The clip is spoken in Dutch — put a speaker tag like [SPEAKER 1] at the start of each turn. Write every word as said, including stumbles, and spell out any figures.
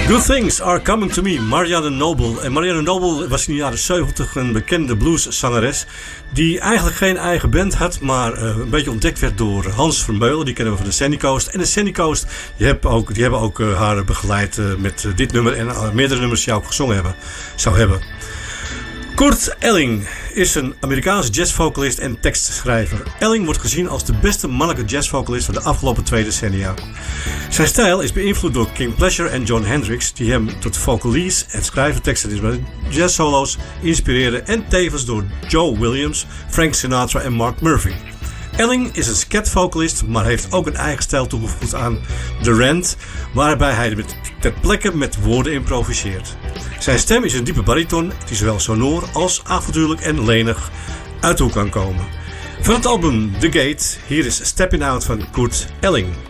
[SPEAKER 1] Good Things Are Coming To Me, Marianne Noble. En Marianne Noble was in de jaren zeventig een bekende blueszangeres die eigenlijk geen eigen band had, maar uh, een beetje ontdekt werd door Hans Vermeulen. Die kennen we van de Sandy Coast. En de Sandy Coast, die, heb ook, die hebben ook uh, haar begeleid uh, met uh, dit nummer en uh, meerdere nummers die ook gezongen hebben, zou hebben. Kurt Elling is een Amerikaanse jazzvocalist en tekstschrijver. Elling wordt gezien als de beste mannelijke jazzvocalist van de afgelopen twee decennia. Zijn stijl is beïnvloed door King Pleasure en Jon Hendricks, die hem tot vocalist en schrijver teksten bij jazzsolo's inspireerden, en tevens door Joe Williams, Frank Sinatra en Mark Murphy. Elling is een scat-vocalist, maar heeft ook een eigen stijl toegevoegd aan The Rant, waarbij hij met, ter plekke met woorden improviseert. Zijn stem is een diepe bariton die zowel sonor als avontuurlijk en lenig uit de hoek kan komen. Van het album The Gate, hier is Stepping Out van Kurt Elling.